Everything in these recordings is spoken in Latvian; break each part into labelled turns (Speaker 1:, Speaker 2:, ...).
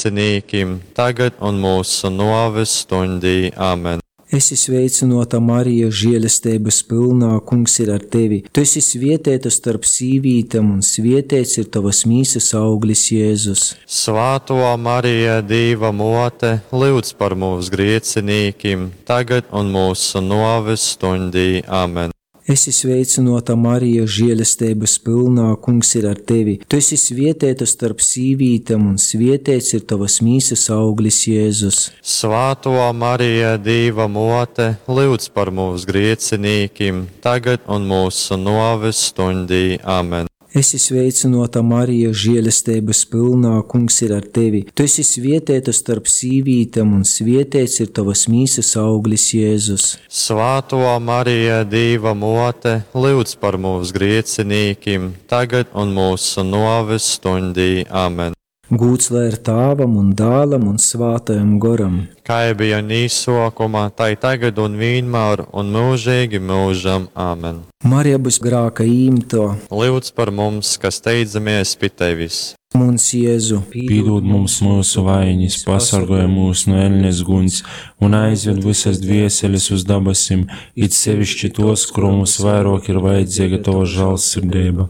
Speaker 1: griecinīkim, tagad un mūsu nāves stundī. Āmen.
Speaker 2: Esi sveicināta, Marija, žēlastības pilnā, Kungs ir ar tevi. Tu esi svētīta starp sīvītēm, un svētīts ir tavas mīsas auglis, Jēzus.
Speaker 1: Svāto Marija, Dieva mote, lūdz par mūsu griecinīkim, tagad un mūsu nāves stundī. Āmen.
Speaker 2: Esi sveicināta, Marija, žēlastības pilnā, Kungs ir ar tevi. Tu esi svētīta starp sīvītēm, un svētīts ir tavas mīsas auglis, Jēzus.
Speaker 1: Svāto Marija, Dieva mote, lūdz par mūsu griecinīkim, tagad un mūsu nāves stundī. Āmen.
Speaker 2: Esi sveicināta, Marija, žēlastības pilnā, Kungs ir ar tevi. Tu esi svētīta starp sīvītēm, un svētīts ir tavas mīsas auglis, Jēzus.
Speaker 1: Svāto Marija, Dieva mote, lūdz par mūsu griecinīkim, tagad un mūsu nāves stundī. Āmen.
Speaker 2: Gūts lai ir Tēvam un Dēlam un Svētajam Garam.
Speaker 1: Kā bija nīsokumā, tai tagad un vienmēr un mūžīgi mūžam. Āmen.
Speaker 2: Marija būs grāka īmto.
Speaker 1: Lūdz par mums, kas steidzamies pie tevis.
Speaker 2: Mums, Jēzu,
Speaker 3: Piedod mums mūsu vainas, pasargāj mūs no ēļņas guņas un aizved visas dvieseles uz dabasim, it sevišķi tos, kurum mums vairāk ir vajadzīga tava žēlsirdība.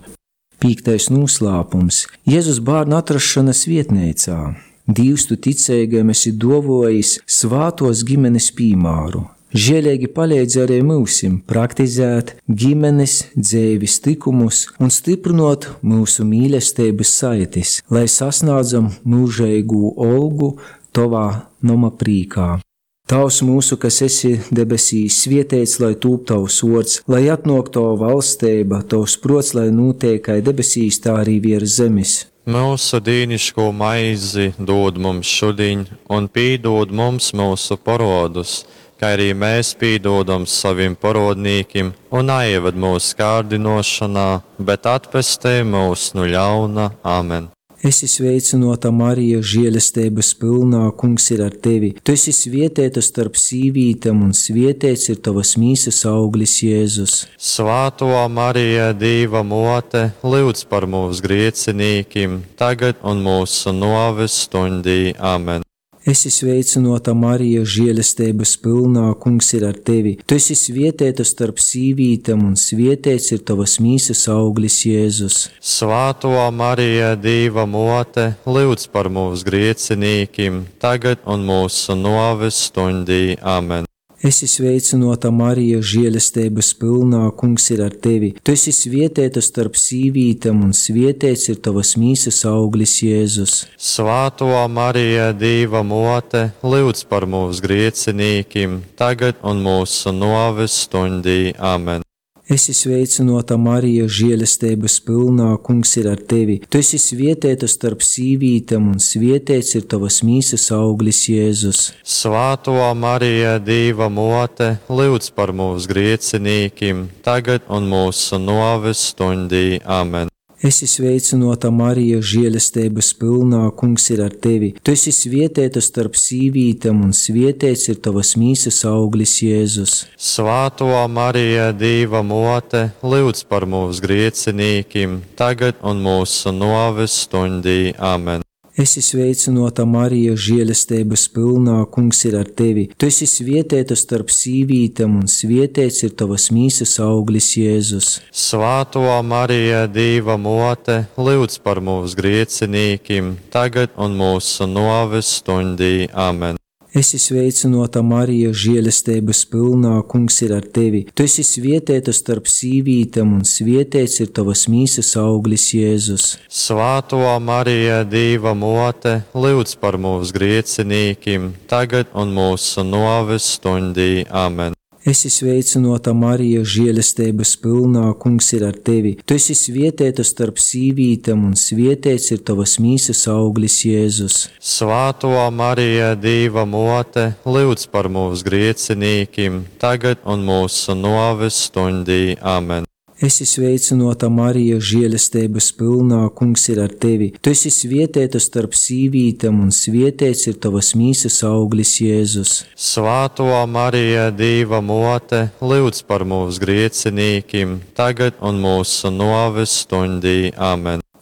Speaker 2: 5. noslēpums - Jēzus bērnu atrašanas vietnīcā. Dievs tu ticīgiem esi dovojis svātos ģimenes piemēru. Žēlīgi palīdz arī mūsim praktizēt ģimenes dzīves likumus un stiprinot mūsu mīlestības saites, lai sasniedzam mūžīgu olgu tavā nama prīkā. Tavs mūsu, kas esi debesīs, svētīts, lai tūp tavs vārds, lai atnāk tava valstība, tavs prots, lai notiek kā debesīs, tā arī virs zemes.
Speaker 1: Mūsu dīnišķo maizi dod mums šodien, un piedod mums mūsu parodus, kā arī mēs piedodam saviem parodnīkiem, un neieved mūsu kārdinošanā, bet atpestī mūs no ļauna. Āmen.
Speaker 2: Esi sveicināta, Marija, žēlastības pilnā, Kungs ir ar tevi. Tu esi svētīta starp sīvītēm, un svētīts ir tavas mīsas auglis, Jēzus.
Speaker 1: Svāto Marija, Dieva mote, lūdz par mūsu griecinīkim, tagad un mūsu nāves stundī. Āmen.
Speaker 2: Esi sveicināta, Marija, žēlastības pilnā, Kungs ir ar tevi. Tu esi svētīta starp sīvītēm, un svētīts ir tavas mīsas auglis, Jēzus.
Speaker 1: Svāto Marija, Dieva mote, lūdz par mūsu griecinīkim, tagad un mūsu nāves stundī. Āmen.
Speaker 2: Esi sveicināta, Marija, žēlastības pilnā, Kungs ir ar tevi. Tu esi svētīta starp sīvītēm, un svētīts ir tavas mīsas auglis, Jēzus.
Speaker 1: Svāto Marija, Dieva mote, lūdz par mūsu griecinīkim, tagad un mūsu nāves stundī. Āmen.
Speaker 2: Esi sveicināta, Marija, žēlastības pilnā, Kungs ir ar tevi. Tu esi svētīta starp sīvītēm, un svētīts ir tavas mīsas auglis, Jēzus.
Speaker 1: Svāto Marija, Dieva mote, lūdz par mūsu griecinīkim, tagad un mūsu nāves stundī. Āmen.
Speaker 2: Esi sveicināta, Marija, žēlastības pilnā, Kungs ir ar tevi. Tu esi svētīta starp sīvītēm, un svētīts ir tavas mīsas auglis, Jēzus.
Speaker 1: Svāto Marija, Dieva mote, lūdz par mūsu griecinīkim, tagad un mūsu nāves stundī. Āmen.
Speaker 2: Esi sveicināta, Marija, žēlastības pilnā, Kungs ir ar tevi. Tu esi svētīta starp sīvītēm, un svētīts ir tavas mīsas auglis, Jēzus.
Speaker 1: Svāto Marija, Dieva mote, lūdz par mūsu griecinīkim, tagad un mūsu nāves stundī. Āmen.
Speaker 2: Esi sveicināta, Marija, žēlastības pilnā, Kungs ir ar tevi. Tu esi svētīta starp sīvītēm, un svētīts ir tavas mīsas auglis, Jēzus.
Speaker 1: Svāto Marija, Dieva mote, lūdz par mūsu griecinīkim, tagad un mūsu nāves stundī. Āmen.
Speaker 2: Esi sveicināta, Marija, žēlastības pilnā, Kungs ir ar tevi. Tu esi svētīta starp sīvītēm, un svētīts ir tavas mīsas auglis, Jēzus.
Speaker 1: Svāto Marija, Dieva mote, lūdz par mūsu griecinīkim, tagad un mūsu nāves stundī. Āmen.
Speaker 2: Esi sveicināta, Marija, žēlastības pilnā, Kungs ir ar tevi. Tu esi svētīta starp sīvītēm, un svētīts ir tavas mīsas auglis, Jēzus.
Speaker 1: Svāto Marija, Dieva mote, lūdz par mūsu griecinīkim, tagad un mūsu nāves stundī. Āmen.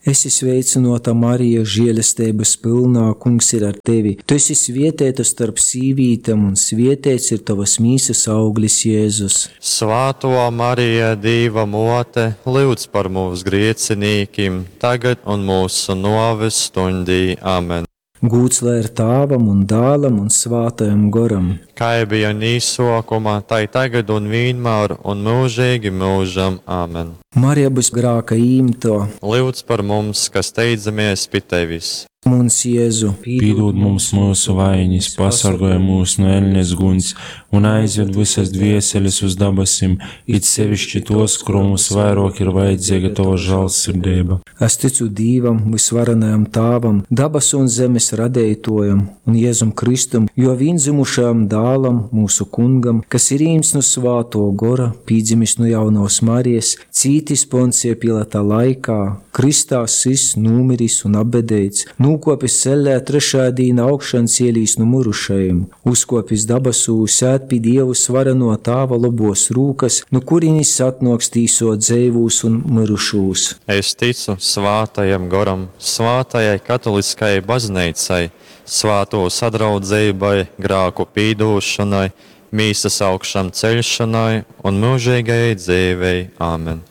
Speaker 2: Esi sveicinota Marija, žēlastības pilnā, Kungs ir ar tevi. Tu esi svētīta starp sīvītēm, un svētīts ir tavas mīsas auglis, Jēzus.
Speaker 1: Svāto Marija, Dieva mote, lūdz par mūsu griecinīkiem, tagad un mūsu nāves stundī. Amen.
Speaker 2: Gūts lai ir Tēvam un Dēlam un Svētajam Garam.
Speaker 1: Kā bija nīsokumā, tai tagad un vienmēr un mūžīgi mūžam. Amen.
Speaker 2: Marija būs grāka īmto.
Speaker 1: Lūdz par mums, kas steidzamies pie tevis.
Speaker 2: Mums, Jēzu,
Speaker 3: Piedod mums mūsu vainas, pasargāj mūs no ēļņas guņas un aizved visas dvieseles uz dabasim, it sevišķi tos, kuram mums vairāk ir vajadzīga tava žēlsirdība.
Speaker 2: es ticu Dievam, visvarenajam Tēvam, dabas un zemes radētojam un Jēzum Kristum, jo vienzimušajam Dēlam, mūsu Kungam, kas ir īms no Svāto Gora, pīdzimis no jaunās Marijas, cītis Poncija Pilata laikā, Kristā sis, numiris un abedēts, nūkopis sellē trešā dīna augšan cielīs no murušajiem, uzkopis dabasū, sēt pie Dievu svareno Tāva labos rūkas, no kurinis atnoks tīsot dzēvūs un mirušūs.
Speaker 1: Es ticu svātajam Goram, svātajai katoliskajai baznīcai, svāto sadraudzībai, grāku pīdošanai, mīsas augšām ceļšanai un mūžīgajai dzīvei. Āmen.